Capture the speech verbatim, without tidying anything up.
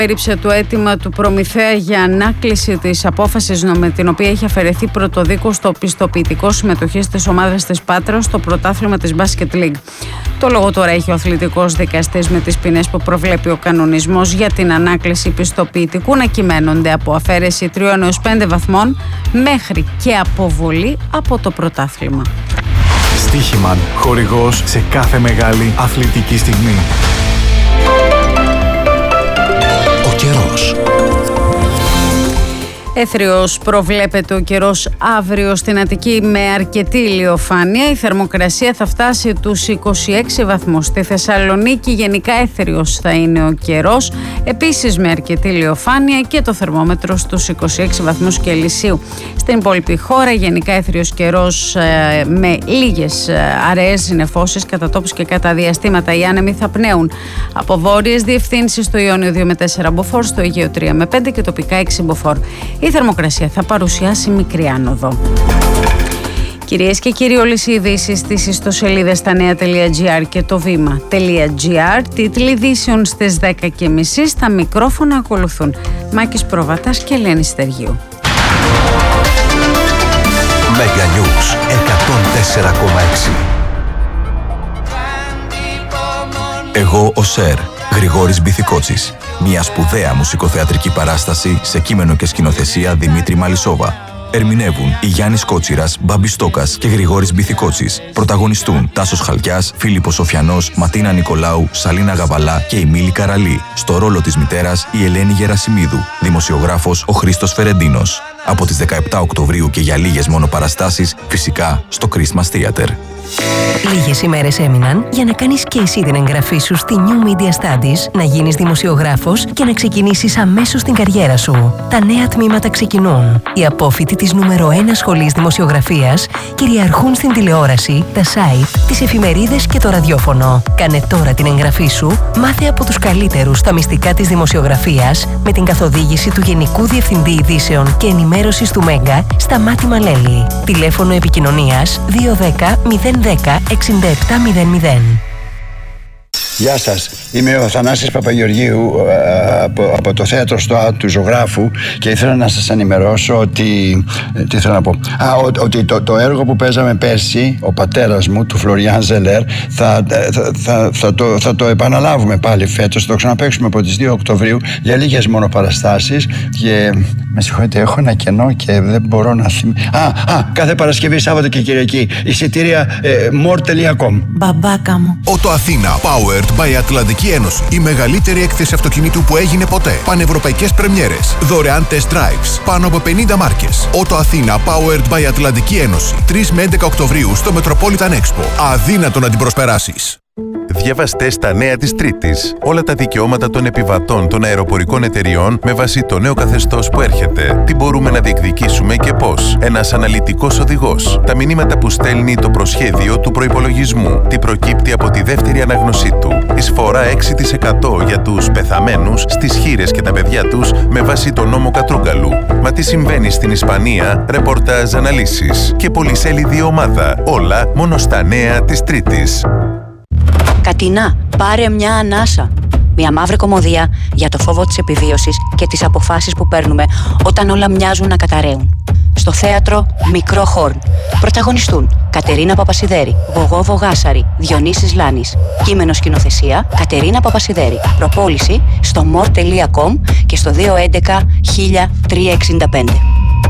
Έριψε το αίτημα του Προμηθέα για ανάκληση της απόφασης με την οποία έχει αφαιρεθεί πρωτοδίκο στο πιστοποιητικό συμμετοχής της ομάδας της Πάτρας στο πρωτάθλημα της Basket League. Το λόγο τώρα έχει ο αθλητικός δικαστής, με τις ποινές που προβλέπει ο κανονισμός για την ανάκληση πιστοποιητικού να κυμαίνονται από αφαίρεση τριών έως πέντε βαθμών μέχρι και αποβολή από το πρωτάθλημα. Στοίχημαν, χορηγός σε κάθε μεγάλη αθλητική στιγμή. Ο καιρός. Έθριος προβλέπεται ο καιρός αύριο στην Αττική με αρκετή ηλιοφάνεια. Η θερμοκρασία θα φτάσει τους είκοσι έξι βαθμούς. Στη Θεσσαλονίκη γενικά έθριος θα είναι ο καιρός, επίσης με αρκετή ηλιοφάνεια και το θερμόμετρο στους είκοσι έξι βαθμούς Κελσίου. Στην υπόλοιπη χώρα γενικά έθριος καιρός ε, με λίγες ε, αραιές συννεφώσεις κατά τόπους και κατά διαστήματα. Οι άνεμοι θα πνέουν από βόρειες διευθύνσεις, στο Ιόνιο δύο με τέσσερα μποφόρ, στο Αιγαίο τρία με πέντε και τοπικά έξι μποφόρ. Η θερμοκρασία θα παρουσιάσει μικρή άνοδο. Κυρίες και κύριοι, όλες οι ειδήσεις στις ιστοσελίδες stanea.gr και το βήμα.gr. Τίτλοι ειδήσεων στις δέκα και μισή. Στα μικρόφωνα ακολουθούν Μάκης Προβατάς και Ελένη Στεργίου. Mega News εκατόν τέσσερα κόμμα έξι. Εγώ ο Σερ, Γρηγόρης Μπιθικότσης. Μια σπουδαία μουσικοθεατρική παράσταση σε κείμενο και σκηνοθεσία Δημήτρη Μαλισσόβα. Ερμηνεύουν η Γιάννης Κότσιρας, Μπάμπης Στόκας και Γρηγόρης Μπιθικότσης. Πρωταγωνιστούν Τάσος Χαλκιάς, Φίλιππος Σοφιανός, Ματίνα Νικολάου, Σαλίνα Γαβαλά και η Μίλη Καραλή. Στο ρόλο της μητέρας η Ελένη Γερασιμίδου. Δημοσιογράφος ο Χρήστος Φερεντίνος. Από τις δεκαεπτά Οκτωβρίου και για λίγες μόνο παραστάσεις, φυσικά στο Christmas Theater. Λίγες ημέρες έμειναν για να κάνεις και εσύ την εγγραφή σου στη New Media Studies, να γίνεις δημοσιογράφος και να ξεκινήσεις αμέσως την καριέρα σου. Τα νέα τμήματα ξεκινούν. Οι απόφοιτοι της νούμερο ένα σχολής δημοσιογραφίας κυριαρχούν στην τηλεόραση, τα site, τις εφημερίδες και το ραδιόφωνο. Κάνε τώρα την εγγραφή σου, μάθε από τους καλύτερους στα μυστικά της δημοσιογραφίας με την καθοδήγηση του Γενικού Διευθυντή Ειδήσεων και Ενημέρωσης του Μέγκα, Σταμάτη Μαλέλη. Τηλέφωνο επικοινωνίας δύο δέκα μηδέν δέκα εξήντα επτά μηδέν μηδέν. Γεια σας, είμαι ο Θανάσης Παπαγεωργίου από, από το θέατρο στο Α του Ζωγράφου και ήθελα να σας ενημερώσω ότι, τι θέλω να πω, Α, ότι το, το έργο που παίζαμε πέρσι, ο πατέρας μου, του Φλωριάν Ζελέρ, θα, θα, θα, θα, το, θα το επαναλάβουμε πάλι φέτος, θα το ξαναπαίξουμε από τις δύο Οκτωβρίου για λίγες μόνο παραστάσεις και με συγχωρείτε, έχω ένα κενό και δεν μπορώ να θυμηθώ. Α, α, κάθε Παρασκευή, Σάββατο και Κυριακή, εισιτήρια ε, more τελεία com. Μπαμπάκα μου. Ότο Αθήνα, Powered by Ατλαντική Ένωση. Η μεγαλύτερη έκθεση αυτοκινήτου που έγινε ποτέ. Πανευρωπαϊκές πρεμιέρες. Δωρεάν test drives. Πάνω από πενήντα μάρκες. Ότο Αθήνα, Powered by Ατλαντική Ένωση. τρεις με έντεκα Οκτωβρίου στο Metropolitan Expo. Αδύνατο να την προσπεράσεις. Διαβαστές τα νέα της Τρίτης. Όλα τα δικαιώματα των επιβατών των αεροπορικών εταιριών με βάση το νέο καθεστώς που έρχεται. Τι μπορούμε να διεκδικήσουμε και πώς. Ένας αναλυτικός οδηγός. Τα μηνύματα που στέλνει το προσχέδιο του προϋπολογισμού. Τι προκύπτει από τη δεύτερη ανάγνωσή του. Εισφορά έξι τοις εκατό για τους πεθαμένους, στις χήρες και τα παιδιά τους με βάση τον νόμο Κατρούγκαλου. Μα τι συμβαίνει στην Ισπανία, ρεπορτάζ, αναλύσεις και πολυσέλιδη ομάδα. Όλα μόνο στα νέα της Τρίτης. Κατινά, πάρε μια ανάσα. Μια μαύρη κωμωδία για το φόβο της επιβίωσης και τις αποφάσεις που παίρνουμε όταν όλα μοιάζουν να καταραίουν. Στο θέατρο Μικρό Χόρν πρωταγωνιστούν Κατερίνα Παπασιδέρη, Γογό Βογάσαρη, Διονύσης Λάνης. Κείμενο σκηνοθεσία Κατερίνα Παπασιδέρη. Προπόληση στο more τελεία com και στο δύο έντεκα χίλια τριακόσια εξήντα πέντε.